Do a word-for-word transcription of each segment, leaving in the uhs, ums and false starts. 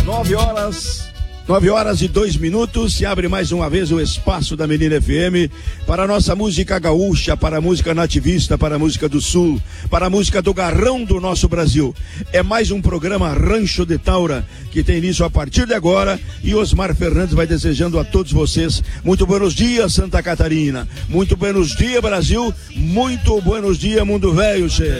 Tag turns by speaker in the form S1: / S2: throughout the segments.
S1: Nove horas, nove horas e dois minutos, se abre mais uma vez o espaço da Menina F M para a nossa música gaúcha, para a música nativista, para a música do Sul, para a música do garrão do nosso Brasil. É mais um programa Rancho de Taura, que tem início a partir de agora, e Osmar Fernandes vai desejando a todos vocês muito buenos dias, Santa Catarina, muito buenos dias, Brasil, muito buenos dias, mundo velho, che.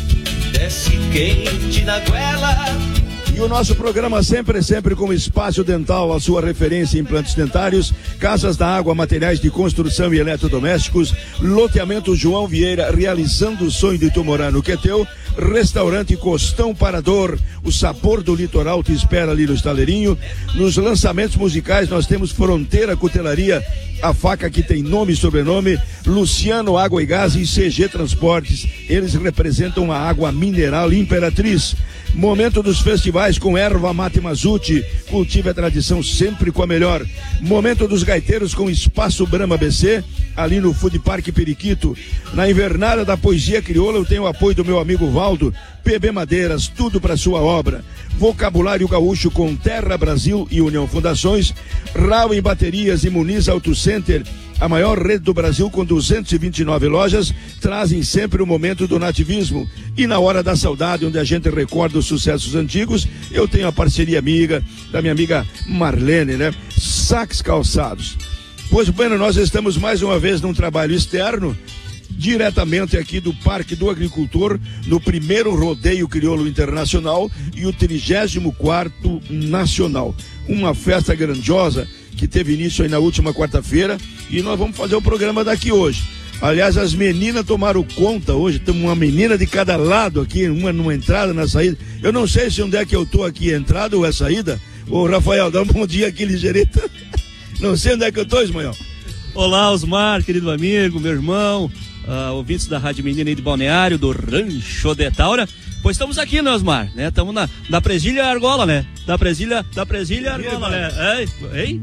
S2: Desce quente na goela.
S1: E o nosso programa sempre, sempre com Espaço Dental, a sua referência em implantes dentários, Casas da Água, materiais de construção e eletrodomésticos, loteamento João Vieira, realizando o sonho de tu morar no Queteu, restaurante Costão Parador, o sabor do litoral te espera ali no Estaleirinho. Nos lançamentos musicais nós temos Fronteira Cutelaria, a faca que tem nome e sobrenome, Luciano Água e Gás e C G Transportes, eles representam a água mineral Imperatriz. Momento dos festivais com Erva Mate Mazuti, cultive a tradição sempre com a melhor. Momento dos gaiteiros com Espaço Brahma B C, ali no Food Park Periquito. Na invernada da poesia crioula eu tenho o apoio do meu amigo Valdo, P B Madeiras, tudo para sua obra. Vocabulário Gaúcho com Terra Brasil e União Fundações. Rau em Baterias e Muniz Auto Center, a maior rede do Brasil com duzentas e vinte e nove lojas, trazem sempre o momento do nativismo. E na hora da saudade, onde a gente recorda os sucessos antigos, eu tenho a parceria amiga da minha amiga Marlene, né? Saques Calçados. Pois, bueno, nós estamos mais uma vez num trabalho externo, diretamente aqui do Parque do Agricultor, no primeiro Rodeio Crioulo Internacional e o trigésimo quarto Nacional. Uma festa grandiosa que teve início aí na última quarta-feira, e nós vamos fazer o programa daqui hoje. Aliás, as meninas tomaram conta hoje, temos uma menina de cada lado aqui, uma numa entrada, na saída. Eu não sei se onde é que eu tô aqui, entrada ou é saída. Ô, Rafael, dá um bom dia aqui, ligeireta. Não sei onde é que eu tô, Ismael.
S3: Olá, Osmar, querido amigo, meu irmão, uh, ouvintes da Rádio Menina aí de Balneário, do Rancho de Taura. Pois estamos aqui, né, Osmar? Né? Estamos na, na Presilha Argola, né? Da Presilha, da Presilha Argola, né? Ei? Ei?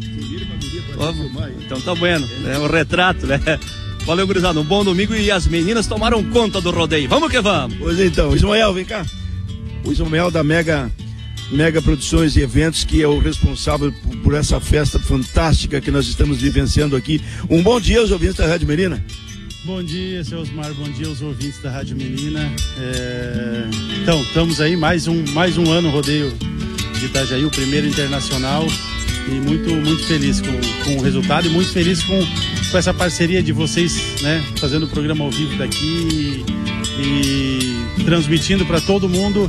S3: Então tá bueno, é um retrato, né? Valeu, gurizada, um bom domingo, e as meninas tomaram conta do rodeio. Vamos que vamos!
S1: Pois então, Ismael, vem cá. O Ismael da Mega, Mega Produções e Eventos, que é o responsável por, por essa festa fantástica que nós estamos vivenciando aqui. Um bom dia aos ouvintes da Rádio Menina.
S4: Bom dia, seu Osmar, bom dia aos ouvintes da Rádio Menina. É... Então, estamos aí, mais um, mais um ano rodeio de Itajaí, o primeiro internacional, e muito, muito feliz com, com o resultado, e muito feliz com, com essa parceria de vocês, né, fazendo o programa ao vivo daqui e, e transmitindo para todo mundo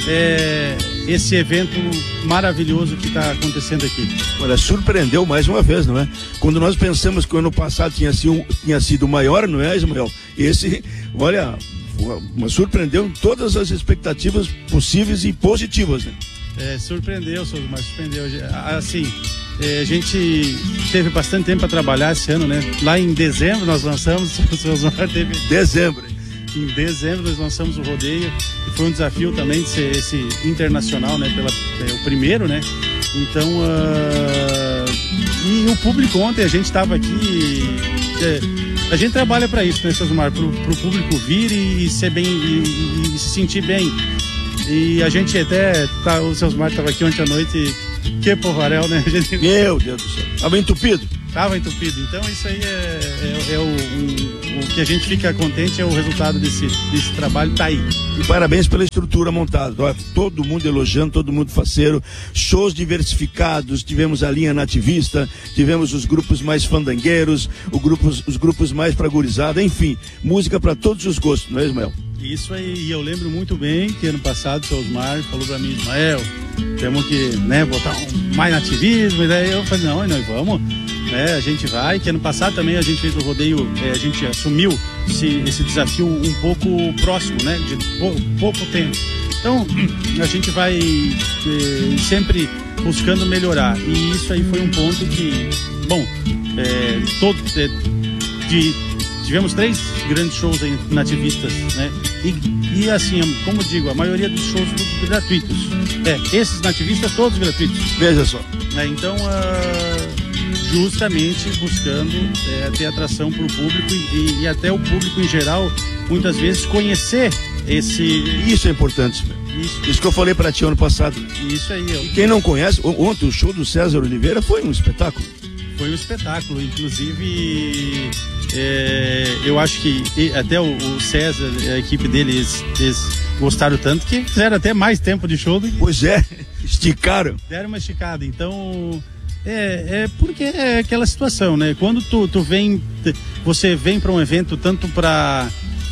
S4: é, esse evento maravilhoso que está acontecendo aqui.
S1: Olha, surpreendeu mais uma vez, não é? Quando nós pensamos que o ano passado tinha sido, tinha sido maior, não é, Ismael? Esse, olha, surpreendeu todas as expectativas possíveis e positivas, né?
S4: É, surpreendeu, mas surpreendeu. Assim, é, a gente teve bastante tempo para trabalhar esse ano, né? Lá em dezembro nós lançamos, o seu Osmar teve...
S1: Dezembro.
S4: Em dezembro nós lançamos o rodeio, e foi um desafio também de ser esse internacional, né? Pela, é, o primeiro, né? Então, uh, e o público ontem, a gente estava aqui, é, a gente trabalha para isso, né, seu Osmar? Para o público vir e, e ser bem, e, e se sentir bem. E a gente até, tá, o seu Osmar estava aqui ontem à noite, que povarel, né? Gente...
S1: Meu Deus do céu, estava entupido.
S4: Estava entupido, então isso aí é, é, é o, um, o que a gente fica contente, é o resultado desse, desse trabalho, tá aí.
S1: E parabéns pela estrutura montada, todo mundo elogiando, todo mundo faceiro, shows diversificados, tivemos a linha nativista, tivemos os grupos mais fandangueiros, o grupos, os grupos mais pra gurizada, enfim, música para todos os gostos, não é, Ismael?
S4: Isso aí, e eu lembro muito bem que ano passado o seu Osmar falou pra mim, Ismael, temos que, né, botar um, mais nativismo, e daí eu falei, não, nós vamos, né, a gente vai, que ano passado também a gente fez o rodeio, é, a gente assumiu esse, esse desafio um pouco próximo, né, de pou, pouco tempo. Então, a gente vai é, sempre buscando melhorar, e isso aí foi um ponto que, bom, é, todo, é, de, tivemos três grandes shows aí, nativistas, né, e, e assim, como eu digo, a maioria dos shows todos gratuitos, é, esses nativistas todos gratuitos.
S1: Veja só.
S4: É, então, uh, justamente buscando é, ter atração para o público e, e até o público em geral, muitas vezes, conhecer esse...
S1: Isso é importante,
S4: Isso.
S1: Isso que eu falei pra ti ano passado.
S4: Isso aí. Eu...
S1: E quem não conhece, ontem o show do César Oliveira foi um espetáculo.
S4: Foi um espetáculo, inclusive é, eu acho que até o, o César, a equipe dele, eles, eles gostaram tanto que fizeram até mais tempo de show do que...
S1: Pois é, esticaram.
S4: Deram uma esticada, então é, é porque é aquela situação, né? Quando tu, tu vem, você vem para um evento tanto para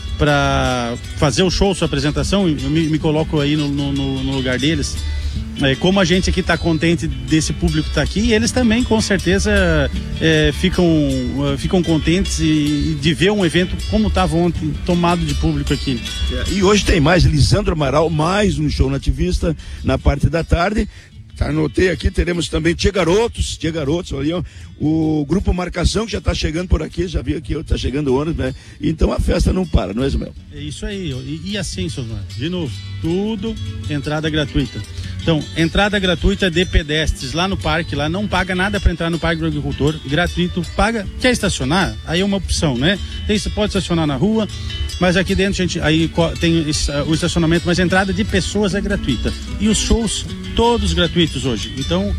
S4: para fazer o show, sua apresentação, eu me, me coloco aí no, no, no lugar deles. É, como a gente aqui está contente desse público que está aqui, eles também com certeza é, ficam, ficam contentes e, de ver um evento como estava ontem, tomado de público aqui.
S1: É, e hoje tem mais Lisandro Amaral, mais um show nativista na parte da tarde. Anotei aqui, teremos também Tia Garotos, Tia Garotos, ali, ó, o Grupo Marcação que já está chegando por aqui, já vi aqui, está chegando o ônibus, né? Então a festa não para, não é, Ismael?
S4: É isso aí, e, e assim, Sosmar, de novo, tudo entrada gratuita. Então, entrada gratuita de pedestres lá no parque, lá não paga nada para entrar no Parque do Agricultor, gratuito, paga, quer estacionar? Aí é uma opção, né? Aí você pode estacionar na rua, mas aqui dentro, gente, aí tem o estacionamento, mas a entrada de pessoas é gratuita. E os shows, todos gratuitos hoje. Então,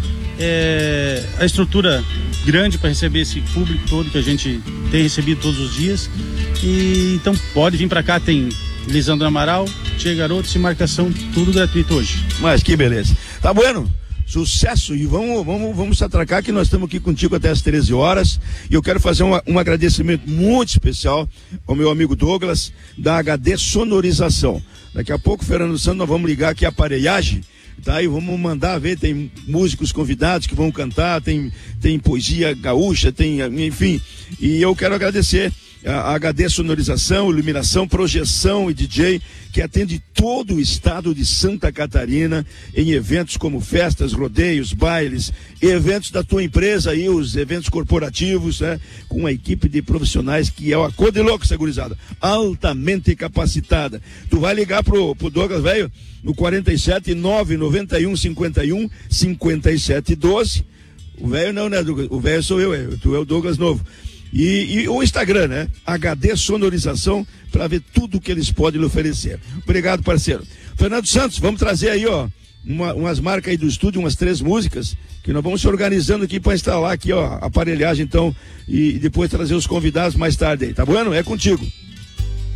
S4: é, a estrutura grande para receber esse público todo que a gente tem recebido todos os dias. E então pode vir para cá, tem Lisandro Amaral, Tia Garotos e Marcação, tudo gratuito hoje.
S1: Mas que beleza. Tá bueno? Sucesso, e vamos, vamos, vamos se atracar que nós estamos aqui contigo até as treze horas, e eu quero fazer um, um agradecimento muito especial ao meu amigo Douglas, da H D Sonorização. Daqui a pouco, Fernando Santos, nós vamos ligar aqui a aparelhagem, tá? E vamos mandar ver, tem músicos convidados que vão cantar, tem, tem poesia gaúcha, tem, enfim, e eu quero agradecer a H D Sonorização, Iluminação, Projeção e D J, que atende todo o estado de Santa Catarina em eventos como festas, rodeios, bailes, eventos da tua empresa aí, os eventos corporativos, né? Com uma equipe de profissionais que é uma cor de louco, essa gurizada, altamente capacitada. Tu vai ligar pro, pro Douglas, velho, no quarenta e sete, nove noventa e um, cinquenta e um, cinquenta e sete, doze. O velho não, né, Douglas? O velho sou eu, é, tu é o Douglas novo. E, e o Instagram, né? H D Sonorização, para ver tudo que eles podem lhe oferecer. Obrigado, parceiro. Fernando Santos, vamos trazer aí, ó, uma, umas marcas aí do estúdio, umas três músicas, que nós vamos se organizando aqui para instalar aqui, ó, a aparelhagem, então, e, e depois trazer os convidados mais tarde aí, tá bueno? É contigo.